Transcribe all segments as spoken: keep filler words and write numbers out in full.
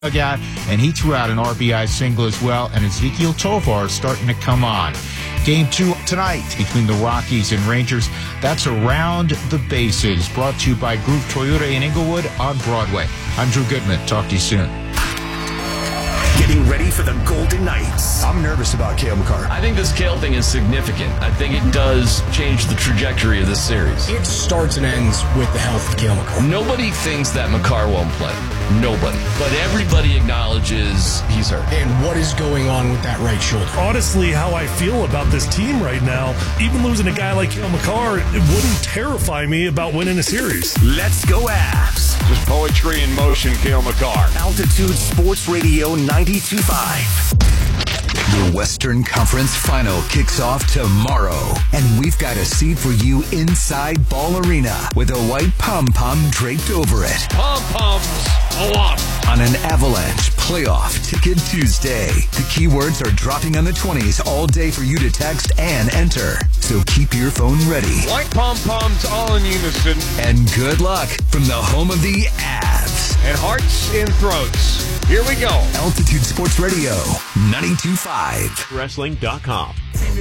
Out, and he threw out an R B I single as well, and Ezequiel Tovar is starting to come on. Game two tonight between the Rockies and Rangers. That's Around the Bases, brought to you by Groove Toyota in Inglewood on Broadway. I'm Drew Goodman. Talk to you soon. Getting ready for the Golden Knights. I'm nervous about Cale Makar. I think this Cale thing is significant. I think it does change the trajectory of this series. It starts and ends with the health of Cale Makar. Nobody thinks that Makar won't play. Nobody. But everybody acknowledges he's hurt. And what is going on with that right shoulder? Honestly, how I feel about this team right now, even losing a guy like Cale Makar, it wouldn't terrify me about winning a series. Let's go Avs. Just poetry in motion, Cale Makar. Altitude Sports Radio ninety-two point five. The Western Conference Final kicks off tomorrow, and we've got a seat for you inside Ball Arena with a white pom-pom draped over it. Pom-poms a lot. On an Avalanche Playoff Ticket Tuesday. The keywords are dropping on the twenties all day for you to text and enter. So keep your phone ready. White pom-poms all in unison. And good luck from the home of the Avs. And hearts in throats. Here we go. Altitude Sports Radio, ninety-two point five. Wrestling dot com.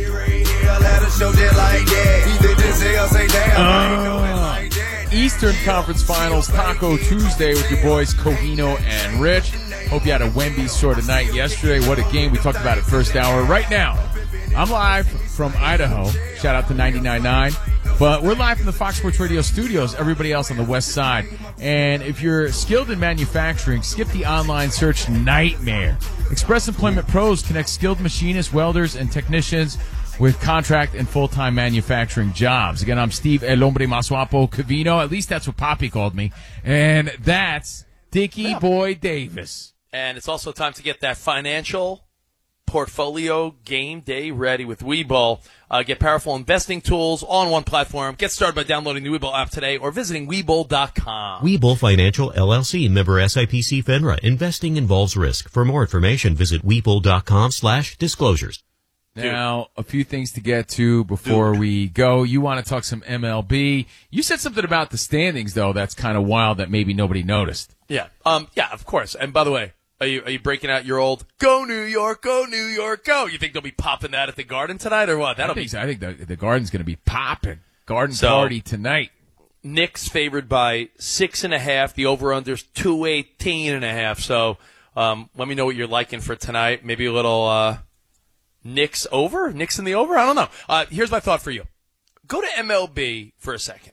Uh, Eastern Conference Finals Taco Tuesday with your boys Covino and Rich. Hope you had a Wemby sort of night yesterday. What a game. We talked about it first hour. Right now, I'm live from Idaho. Shout out to ninety-nine point nine. But we're live from the Fox Sports Radio studios, everybody else on the west side. And if you're skilled in manufacturing, skip the online search nightmare. Express Employment Pros connects skilled machinists, welders, and technicians with contract and full-time manufacturing jobs. Again, I'm Steve El Hombre Más Guapo Covino. At least that's what Poppy called me. And that's Dickie Boy Davis. And it's also time to get that financial portfolio game day ready with Webull. Uh, get powerful investing tools on one platform. Get started by downloading the Webull app today or visiting Webull dot com. Webull Financial, L L C, member S I P C FINRA. Investing involves risk. For more information, visit Webull dot com slash disclosures. Now, a few things to get to before Dude. we go. You want to talk some M L B. You said something about the standings, though, that's kind of wild that maybe nobody noticed. Yeah, um, yeah, of course. And by the way, Are you are you breaking out your old "Go New York, Go New York, Go"? You think they'll be popping that at the Garden tonight, or what? That'll I think be. So. I think the, the Garden's going to be popping. Garden so, party tonight. Knicks favored by six and a half. The over/under's two eighteen and a half. So, um, let me know what you're liking for tonight. Maybe a little uh, Knicks over, Knicks in the over. I don't know. Uh, here's my thought for you: go to M L B for a second.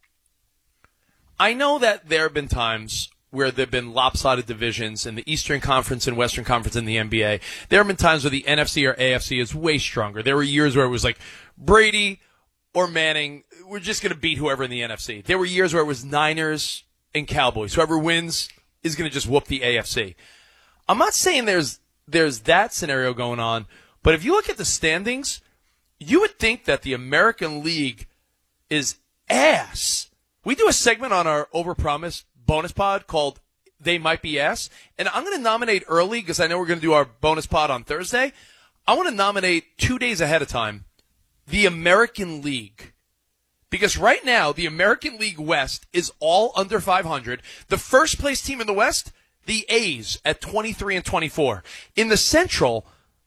I know that there have been times where there have been lopsided divisions in the Eastern Conference and Western Conference in the N B A. There have been times where the N F C or A F C is way stronger. There were years where it was like Brady or Manning, we're just going to beat whoever in the N F C. There were years where it was Niners and Cowboys. Whoever wins is going to just whoop the A F C. I'm not saying there's there's that scenario going on, but if you look at the standings, you would think that the American League is ass. We do a segment on our Overpromise bonus pod called They Might Be Ass, and I'm going to nominate early because I know we're going to do our bonus pod on Thursday. I want to nominate two days ahead of time the American League, because right now the American League West is all under five hundred. The first place team in the West, the A's, at twenty-three and twenty-four. In the Central,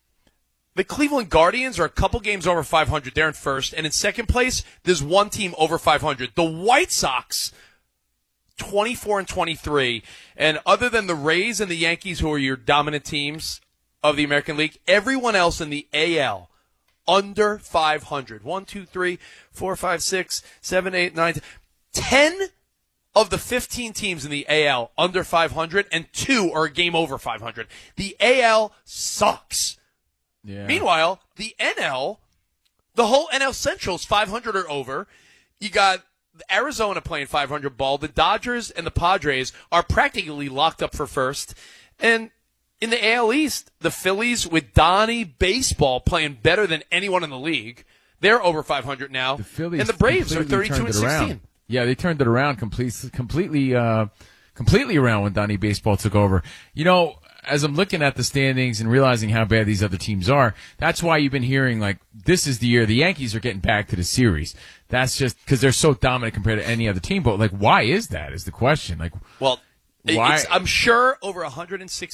the Cleveland Guardians are a couple games over five hundred. They're in first, and in second place, there's one team over five hundred. The White Sox, twenty-four and twenty-three, and other than the Rays and the Yankees, who are your dominant teams of the American League, everyone else in the A L under five hundred. One, two, three, four, five, six, seven, eight, nine, ten of the fifteen teams in the A L under five hundred, and two are a game over five hundred. The A L sucks. Yeah. Meanwhile, the N L, the whole N L Central is five hundred or over. You got Arizona playing five hundred ball. The Dodgers and the Padres are practically locked up for first. And in the A L East, the Phillies with Donnie Baseball playing better than anyone in the league. They're over five hundred now. The Phillies and the Braves are thirty-two and sixteen. Yeah, they turned it around completely, completely, uh, completely around when Donnie Baseball took over. You know, as I'm looking at the standings and realizing how bad these other teams are, that's why you've been hearing, like, this is the year the Yankees are getting back to the series. That's just because they're so dominant compared to any other team. But, like, why is that is the question. Like, well, Why? It's, I'm sure over one hundred sixty